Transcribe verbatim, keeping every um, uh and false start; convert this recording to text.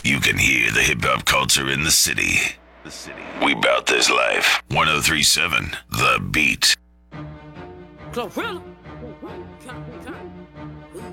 You can hear the hip-hop culture in the city. The city. We bout this life. one oh three point seven, The Beat. Glorilla.